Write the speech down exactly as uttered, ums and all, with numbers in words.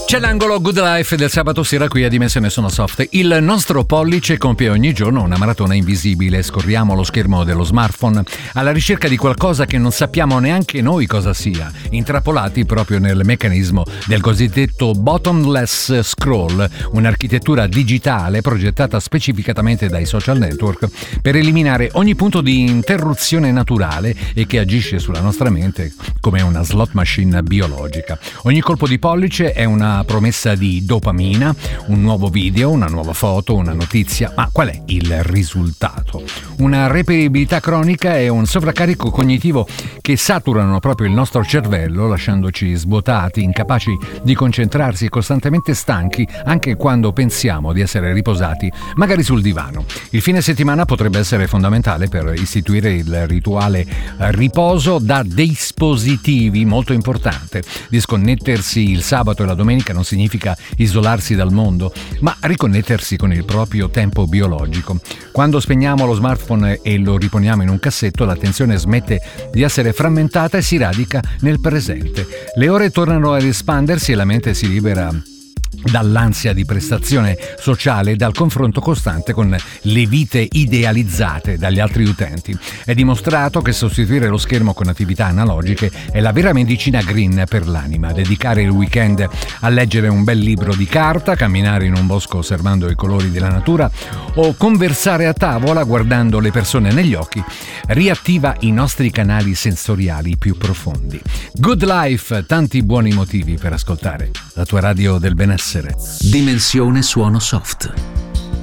C'è l'angolo Good Life del sabato sera qui a Dimensione Sono Soft. Il nostro pollice compie ogni giorno una maratona invisibile. Scorriamo lo schermo dello smartphone alla ricerca di qualcosa che non sappiamo neanche noi cosa sia, intrappolati proprio nel meccanismo del cosiddetto bottomless scroll, un'architettura digitale progettata specificatamente dai social network per eliminare ogni punto di interruzione naturale e che agisce sulla nostra mente come una slot machine biologica. Ogni colpo di pollice è una promessa di dopamina, un nuovo video, una nuova foto, una notizia, ma qual è il risultato? Una reperibilità cronica e un sovraccarico cognitivo che saturano proprio il nostro cervello, lasciandoci svuotati, incapaci di concentrarsi e costantemente stanchi anche quando pensiamo di essere riposati, magari sul divano. Il fine settimana potrebbe essere fondamentale per istituire il rituale riposo da dispositivi, molto importante. Disconnettersi il sabato e la domenica non significa isolarsi dal mondo, ma riconnettersi con il proprio tempo biologico. Quando spegniamo lo smartphone e lo riponiamo in un cassetto, l'attenzione smette di essere frammentata e si radica nel presente. Le ore tornano ad espandersi e la mente si libera dall'ansia di prestazione sociale e dal confronto costante con le vite idealizzate dagli altri utenti. È dimostrato che sostituire lo schermo con attività analogiche è la vera medicina green per l'anima. Dedicare il weekend a leggere un bel libro di carta, camminare in un bosco osservando i colori della natura o conversare a tavola guardando le persone negli occhi riattiva i nostri canali sensoriali più profondi. Good Life, tanti buoni motivi per ascoltare la tua radio del benessere. Dimensione Suono Soft.